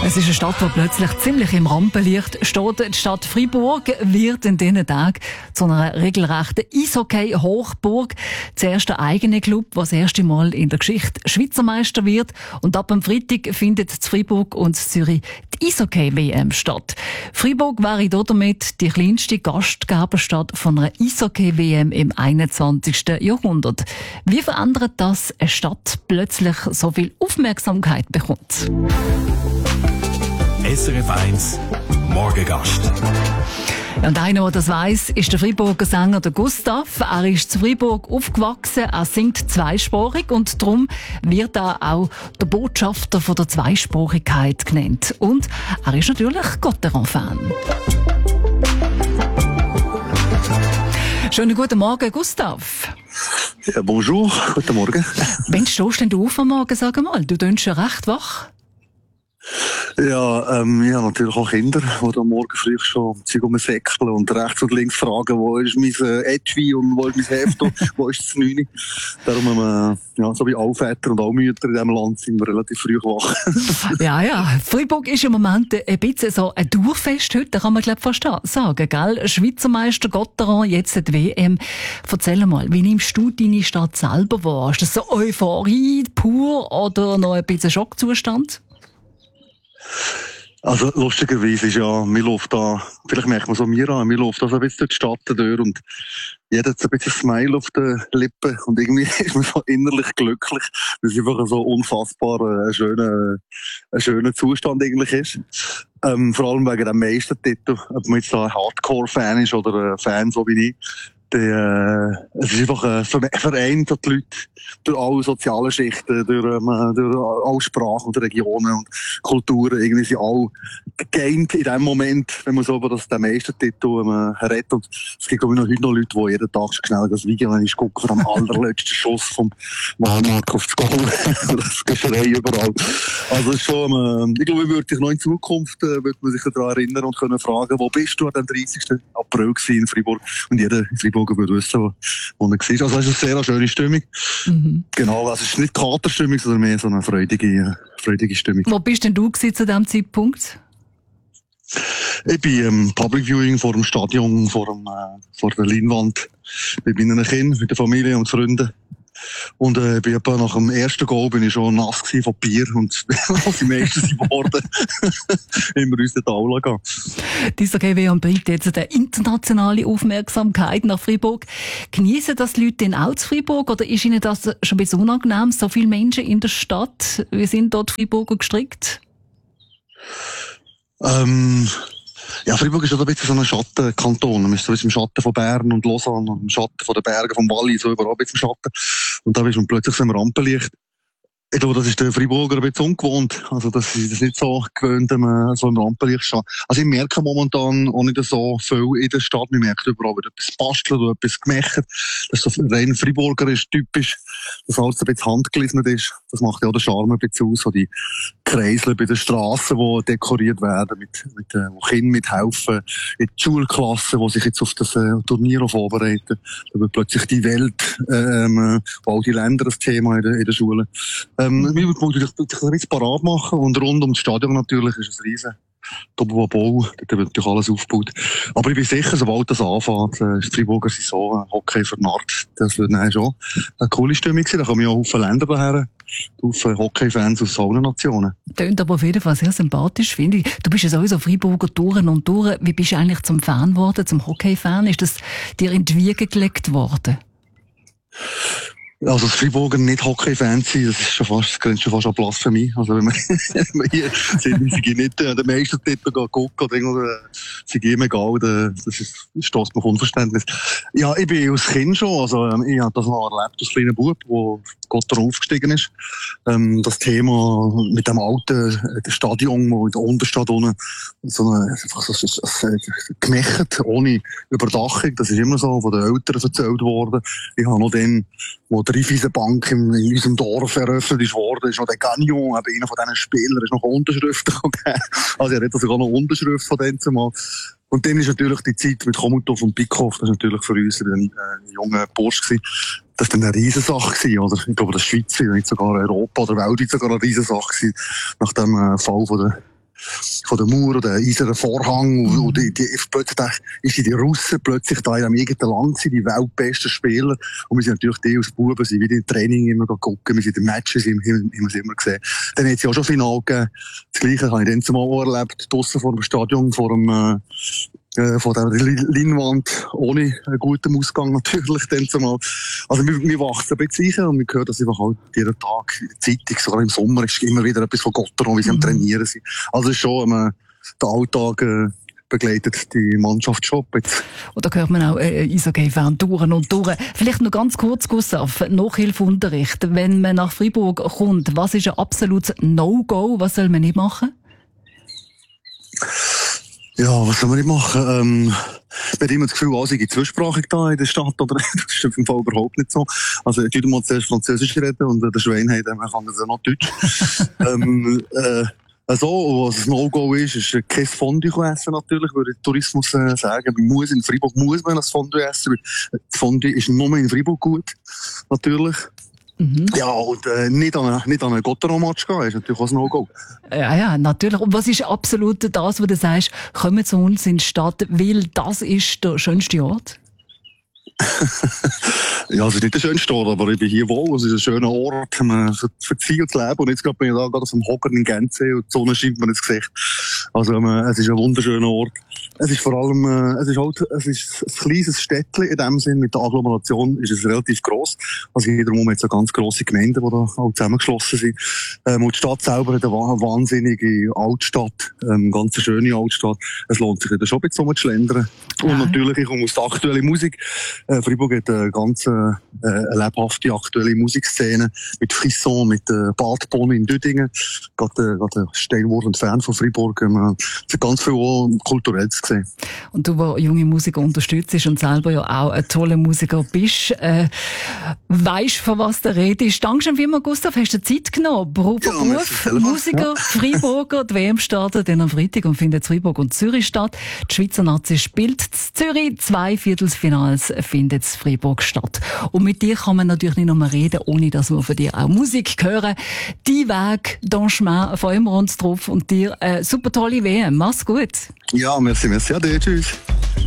Es ist eine Stadt, die plötzlich ziemlich im Rampenlicht steht. Die Stadt Freiburg wird in diesen Tagen zu einer regelrechten Eishockey-Hochburg. Zuerst der eigene Club, der das erste Mal in der Geschichte Schweizer Meister wird. Und ab dem Freitag findet in Freiburg und Zürich die Eishockey-WM statt. Freiburg wäre damit die kleinste Gastgeberstadt von einer Eishockey-WM im 21. Jahrhundert. Wie verändert das eine Stadt plötzlich so viel Aufmerksamkeit bekommt? SRF 1 Morgengast. Und einer, der das weiss, ist der Freiburger Sänger der Gustav. Er ist zu Freiburg aufgewachsen, er singt zweisprachig und darum wird er auch der Botschafter von der Zweisprachigkeit genannt. Und er ist natürlich Gotteron-Fan. Schönen guten Morgen, Gustav. Ja, bonjour, guten Morgen. Wann stehst denn du auf am Morgen, sag mal? Du tönst schon recht wach. Ja, ich habe natürlich auch Kinder, die am Morgen früh schon säckeln und rechts und links fragen, wo ist mein Etui und wo ist mein Heft und wo ist das 9. Darum, so wie alle Väter und alle Mütter in diesem Land sind wir relativ früh wach. Ja. Freiburg ist im Moment ein bisschen so ein Durchfest heute, kann man glaube ich fast sagen, gell? Schweizer Meister Gotteron, jetzt die WM. Erzähl mal, wie nimmst du deine Stadt selber wahr? Ist das so Euphorie pur oder noch ein bisschen Schockzustand? Also, lustigerweise ist ja, mir läuft da, vielleicht merkt man so mir an, mir läuft da so ein bisschen durch die Stadt durch und jeder hat so ein bisschen ein Smile auf den Lippen und irgendwie ist man so innerlich glücklich, weil es einfach so unfassbar ein schöner Zustand eigentlich ist. Vor allem wegen dem Meistertitel, ob man jetzt ein Hardcore-Fan ist oder ein Fan so wie ich. Es ist einfach ein Verein, der die Leute durch alle sozialen Schichten, durch alle Sprachen und Regionen und Kulturen irgendwie sind alle geeint in dem Moment, wenn man so über den Meistertitel redet. Und es gibt, glaube ich, heute noch Leute, die jeden Tag schnell das Video gucken von dem allerletzten Schuss vom Mark aufs Goal. Das Geschrei überall. Also es ist schon, ich glaube, ich würde dich noch in Zukunft würde man sich daran erinnern und können fragen, wo bist du am 30. April in Freiburg? Und jeder in Freiburg würde wissen, wo er war. Also es ist eine sehr schöne Stimmung. Mhm. Genau, es ist nicht Katerstimmung, sondern mehr so eine freudige Stimmung. Wo bist denn du zu diesem Zeitpunkt? Ich bin im Public Viewing vor dem Stadion, vor der Leinwand, mit meinen Kindern, mit der Familie und Freunden. Und bin etwa nach dem ersten Goal bin ich schon nass gewesen von Bier und als die meisten sind geworden, haben wir uns dort alle gehen. Dieser GWM bringt jetzt eine internationale Aufmerksamkeit nach Freiburg. Genießen das die Leute denn auch zu Freiburg oder ist ihnen das schon ein bisschen unangenehm? So viele Menschen in der Stadt, wie sind dort Freiburger gestrickt? Ja, Freiburg ist ja ein bisschen so ein Schattenkanton. Man ist so im Schatten von Bern und Lausanne und im Schatten von den Bergen vom Wallis, so überall ein bisschen im Schatten. Und da ist man plötzlich so im Rampenlicht. Ich glaube, das ist der Freiburger ein bisschen ungewohnt. Also, das ist nicht so gewöhnt, wenn man so im Rampenlicht steht. Also, ich merke momentan auch nicht so viel in der Stadt. Ich merke überall wieder etwas bastelt oder etwas gemacht. Das ist so rein Freiburgerisch typisch, dass alles ein bisschen handgelismet ist. Das macht ja auch den Charme ein bisschen aus. So die Kreisel bei den Strassen, die dekoriert werden, wo Kinder mithelfen, in die Schulklassen, die sich jetzt auf das Turnier vorbereiten. Da wird plötzlich die Welt, wo all die Länder das Thema in der Schule. Wir müssen sich ein bisschen parat machen und rund um das Stadion natürlich ist es riesen. Doppelbau, dort wird natürlich alles aufgebaut. Aber ich bin sicher, sobald das anfängt, die Freiburger sind so Hockey vernarrt. Das wird dann schon eine coole Stimmung sein. Da kommen ja auch viele Länder daher. Haufen Hockey-Fans aus allen Nationen. Tönt aber auf jeden Fall sehr sympathisch, finde ich. Du bist ja sowieso Freiburger durch und durch. Wie bist du eigentlich zum Fan geworden, zum Hockey-Fan? Ist das dir in die Wiege gelegt worden? Also, das Freiburger nicht Hockey-Fan sein, das ist schon fast, grenzt schon fast an Blasphemie. Also, wenn man hier sind, sind nicht den Meistertitel gucken oder irgendwas, sind ihm egal, das stößt mir auf Unverständnis. Ja, ich bin als Kind schon, also, ich habe das noch erlebt als kleiner Bub, wo Gott darauf aufgestiegen ist. Das Thema mit dem alten Stadion, wo in der Unterstadt unten, einfach so gemächt, ohne Überdachung, das ist immer so von den Eltern erzählt worden. Ich habe noch dann, wo die Raiffeisenbank in unserem Dorf eröffnet worden ist, noch der Gagnon, eben einer von diesen Spielern, ist noch eine Unterschrift gegeben. Also, er hat sogar noch eine Unterschrift von denen zumal. Und dann ist natürlich die Zeit mit Chomutov und Bickhoff, das ist natürlich für uns ein junger Bursch gewesen. Das war dann eine Riesensache gewesen, oder? Ich glaube, das Schweiz, nicht sogar Europa oder weltweit sogar eine Riesensache gewesen, nach dem Fall von der der Mauer oder eisernen Vorhang und plötzlich ist die Russen plötzlich da in einem eigenen Land sind, die weltbesten Spieler und wir sind natürlich die als Buben, sind wieder im Training immer gucken, wir sind in den Matches, haben wir es immer gesehen. Dann hat es ja auch schon Final gegeben, das Gleiche habe ich dann zumal auch erlebt, draussen vor dem Stadion, vor der Leinwand, ohne einen guten Ausgang natürlich dann zumal. Also wir wachsen ein bisschen und wir hören das einfach halt jeden Tag in der Zeitung, sogar im Sommer ist immer wieder etwas von Gotteron, wie sie am Trainieren sind. Also es ist schon, der Alltag begleitet die Mannschaft schon jetzt. Und da hört man auch Eishockey-Fan durch und durch. Vielleicht noch ganz kurz, Gustav, Nachhilfeunterricht. Wenn man nach Freiburg kommt, was ist ein absolutes No-Go? Was soll man nicht machen? Ja, was soll man nicht machen? Man hat immer das Gefühl, alle sind zweisprachig da in der Stadt, oder? Das ist im Fall überhaupt nicht so. Also, ich würde mal zuerst Französisch reden und der Schwein hat, man kann das ja noch Deutsch. Also, was ein No-Go ist kein Fondue essen natürlich, würde ich Tourismus sagen. In Freiburg muss man das Fondue essen, weil das Fondue ist nur in Freiburg gut, natürlich. Mhm. Ja, und nicht an einen Gotteron-Match gehen, ist natürlich auch ein No-Go. Ja, natürlich. Und was ist absolut das, wo du sagst, kommen zu uns in die Stadt, weil das ist der schönste Ort? Ja, es ist nicht der schönste Ort, aber ich bin hier wohl. Es ist ein schöner Ort für die Ziel zu leben. Und jetzt bin ich da gerade auf dem Hocker in Gänze und die Sonne scheint mir ins Gesicht. Also, es ist ein wunderschöner Ort. Es ist vor allem, es ist ein kleines Städtchen in dem Sinn. Mit der Agglomeration ist es relativ gross. Also, wiederum hat es eine ganz grosse Gemeinde, die da auch zusammengeschlossen sind. Und die Stadt selber hat eine wahnsinnige Altstadt, ganz eine schöne Altstadt. Es lohnt sich da schon ein bisschen rumzuschlendern. Und natürlich, ich komme aus der aktuellen Musik. Freiburg hat eine ganz lebhafte aktuelle Musikszene mit Frisson, mit Badbonne in Düdingen. Gerade Steinwurf und Fan von Freiburg. Es hat ganz viel auch Kulturelles gesehen. Und du, der junge Musiker unterstützt und selber ja auch ein toller Musiker bist, weisst, von was du redest. Dankeschön vielmals, Gustav, hast du Zeit genommen. Beruf, Musiker, Freiburger. Die WM startet dann am Freitag und findet Freiburg und Zürich statt. Die Schweizer Nazi spielt in Zürich. 2 Viertelfinals findet in Freiburg statt. Und mit dir kann man natürlich nicht noch mehr reden, ohne dass wir von dir auch Musik hören. Die Weg, den Chemin, freuen wir uns drauf und dir super tolle WM. Mach's gut. Ja, merci, ade, tschüss.